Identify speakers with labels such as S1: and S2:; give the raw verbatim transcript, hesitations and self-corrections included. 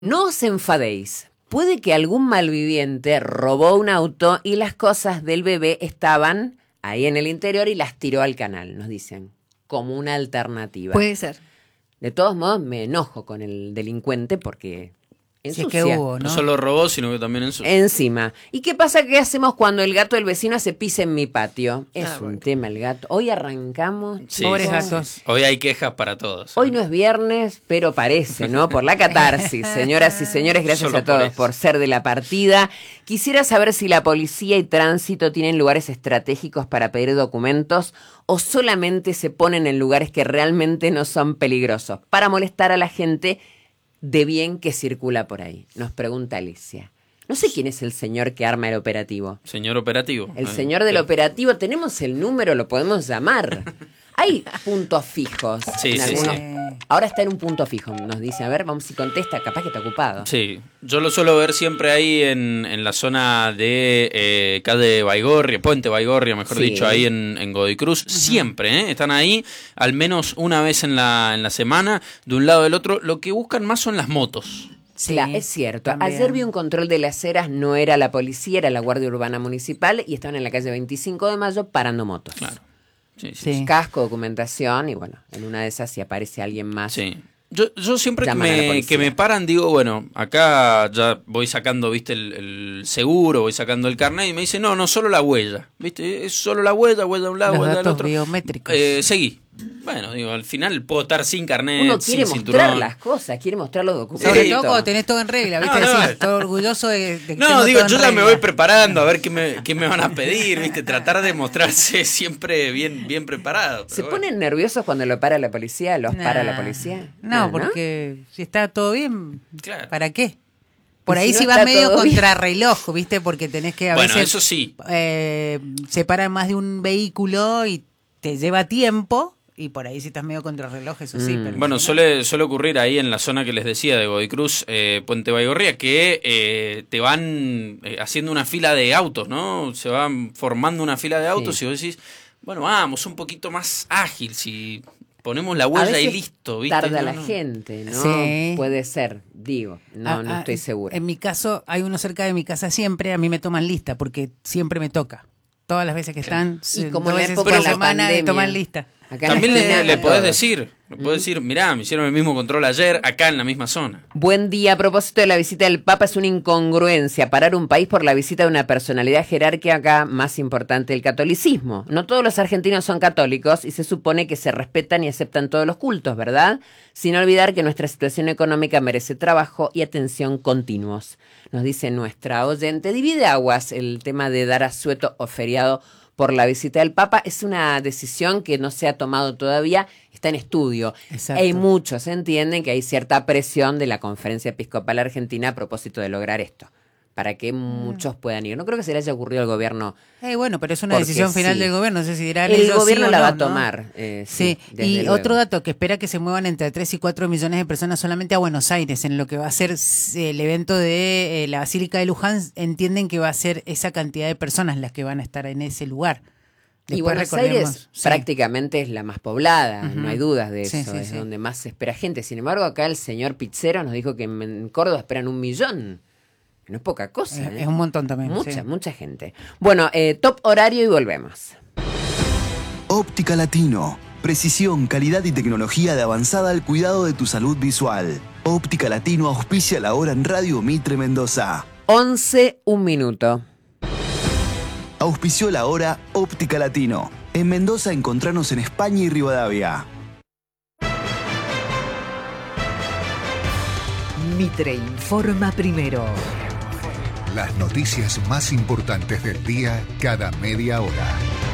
S1: No os enfadéis. Puede que algún malviviente robó un auto y las cosas del bebé estaban ahí en el interior y las tiró al canal, nos dicen, como una alternativa.
S2: Puede ser.
S1: De todos modos, me enojo con el delincuente porque ensucia.
S2: Si es que hubo, ¿no?
S3: No solo robó, sino que también ensucia.
S1: Encima. ¿Y qué pasa? ¿Qué hacemos cuando el gato del vecino hace pis en mi patio? Es
S2: Ah,
S1: un
S2: bueno.
S1: tema el gato. Hoy arrancamos.
S3: Sí,
S2: Pobres
S3: sí,
S2: gatos.
S3: sí. Hoy hay quejas para todos.
S1: Hoy no es viernes, pero parece, ¿no? Por la catarsis. Señoras y señores, gracias
S3: Solo
S1: a todos
S3: por
S1: por,
S3: eso.
S1: ser de la partida. Quisiera saber si la policía y tránsito tienen lugares estratégicos para pedir documentos o solamente se ponen en lugares que realmente no son peligrosos para molestar a la gente de bien que circula por ahí. Nos pregunta Alicia. No sé quién es el señor que arma el operativo.
S3: Señor operativo.
S1: El
S3: Ay,
S1: señor del
S3: sí.
S1: operativo, tenemos el número, lo podemos llamar. Hay puntos fijos.
S3: Sí,
S1: en
S3: sí,
S1: algunos-
S3: sí.
S1: Ahora está en un punto fijo, nos dice. A ver, vamos si contesta, capaz que está ocupado.
S3: Sí, yo lo suelo ver siempre ahí en, en la zona de eh, calle Baigorria, Puente Baigorria, mejor
S1: Sí.
S3: dicho, ahí en, en Godoy Cruz. Siempre, ¿eh? Están ahí al menos una vez en la, en la semana, de un lado del otro. Lo que buscan más son las motos.
S2: Sí,
S1: Cla- es cierto.
S2: también.
S1: Ayer vi un control de las eras, no era la policía, era la Guardia Urbana Municipal y estaban en la calle veinticinco de mayo parando motos.
S3: Claro. Sí, sí,
S2: Sí.
S3: sí.
S1: Casco, documentación y bueno, en una de esas si aparece alguien más.
S3: Sí. Yo, yo siempre que
S1: Llaman a la
S3: me,
S1: policía.
S3: que me paran digo, bueno, acá ya voy sacando, viste, el, el seguro, voy sacando el carnet y me dice, no, no, solo la huella, viste, es solo la huella, huella de un lado,
S2: Los
S3: huella del
S2: datos
S3: otro.
S2: biométricos.
S3: Eh, seguí. Bueno, digo, al final puedo estar sin carnet,
S1: Uno quiere
S3: sin
S1: mostrar
S3: cinturón.
S1: las cosas, quiere mostrar los documentos.
S2: Sobre
S3: Sí.
S2: todo cuando tenés todo en regla, ¿viste?
S3: No, no.
S2: Decís, todo orgulloso de, de que
S3: No,
S2: tengo
S3: digo,
S2: todo en
S3: yo ya me
S2: regla.
S3: voy preparando a ver qué me, qué me van a pedir, viste, tratar de mostrarse siempre bien, bien preparado. pero
S1: ¿Se
S3: bueno.
S1: ponen nerviosos cuando lo para la policía? ¿Los
S2: Nah.
S1: para la policía?
S2: No,
S1: Ah,
S2: porque si está todo bien,
S3: Claro.
S2: ¿para qué? Por
S1: Y
S2: ahí
S1: si no
S2: si vas
S1: está
S2: medio
S1: todo bien.
S2: contrarreloj, ¿viste? Porque tenés que a
S3: Bueno,
S2: veces
S3: eso sí.
S2: eh, separar más de un vehículo y te lleva tiempo. Y por ahí si estás medio contrarreloj, eso sí.
S1: Mm.
S2: Pero
S3: Bueno,
S2: si no-
S3: suele, suele ocurrir ahí en la zona que les decía de Godoy Cruz, eh, Puente Baigorria, que eh, te van eh, haciendo una fila de autos, ¿no? Se van formando una fila de autos
S1: Sí.
S3: y vos decís, bueno, vamos, un poquito más ágil, si ponemos la
S1: A
S3: huella y
S1: veces
S3: listo, ¿viste?
S1: tarda
S3: No,
S1: la
S3: no.
S1: gente, ¿no?
S2: Sí.
S1: Puede ser, digo, no,
S2: Ah,
S1: no
S2: ah,
S1: estoy segura.
S2: En mi caso, hay uno cerca de mi casa siempre, a mí me toman lista, porque siempre me toca. Todas las veces que están,
S1: Y
S2: eh,
S1: como
S2: dos
S1: en la
S2: veces
S1: época
S2: por
S1: de la
S2: semana me
S1: pandemia.
S2: toman lista.
S1: Acá en la
S3: También
S1: esquina
S3: le, le
S1: de
S3: podés
S1: todos.
S3: decir, le podés decir, mirá, me hicieron el mismo control ayer, acá en la misma zona.
S1: Buen día. A propósito de la visita del Papa, es una incongruencia parar un país por la visita de una personalidad jerárquica más importante del catolicismo. No todos los argentinos son católicos y se supone que se respetan y aceptan todos los cultos, ¿verdad? Sin olvidar que nuestra situación económica merece trabajo y atención continuos. Nos dice nuestra oyente. Divide aguas el tema de dar asueto o feriado por la visita del Papa. Es una decisión que no se ha tomado todavía, está en estudio.
S2: Exacto.
S1: Hay muchos entienden que hay cierta presión de la Conferencia Episcopal Argentina a propósito de lograr esto, para que muchos puedan ir. No creo que se le haya ocurrido al gobierno.
S2: Eh, bueno, pero es una
S1: Porque
S2: decisión final
S1: sí.
S2: del gobierno, no sé si dirán
S1: El
S2: ellos
S1: gobierno
S2: sí o
S1: la
S2: no,
S1: va a
S2: ¿no?
S1: tomar. eh,
S2: Sí,
S1: sí, desde
S2: y
S1: luego.
S2: otro dato que espera que se muevan entre tres y cuatro millones de personas solamente a Buenos Aires, en lo que va a ser eh, el evento de eh, la Basílica de Luján, entienden que va a ser esa cantidad de personas las que van a estar en ese lugar.
S1: Y
S2: Después
S1: Buenos
S2: recordemos-
S1: Aires
S2: sí.
S1: prácticamente es la más poblada,
S2: Ujú.
S1: no hay dudas de eso,
S2: Sí, sí,
S1: es
S2: sí.
S1: donde más se espera gente. Sin embargo, acá el señor Pizzero nos dijo que en Córdoba esperan un millón. No es poca cosa.
S2: Eh,
S1: ¿eh?
S2: es un montón también.
S1: Mucha,
S2: sí.
S1: mucha gente. Bueno, eh, top horario y volvemos.
S4: Óptica Latino. Precisión, calidad y tecnología de avanzada al cuidado de tu salud visual. Óptica Latino auspicia la hora en Radio Mitre Mendoza.
S1: once, un minuto.
S4: Auspició la hora Óptica Latino. En Mendoza encontranos en España y Rivadavia.
S5: Mitre informa primero.
S6: Las noticias más importantes del día cada media hora.